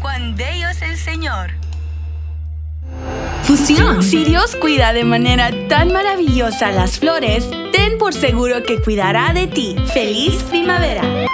cuán bello es el Señor. Fusión. Si Dios cuida de manera tan maravillosa las flores, ten por seguro que cuidará de ti. ¡Feliz primavera!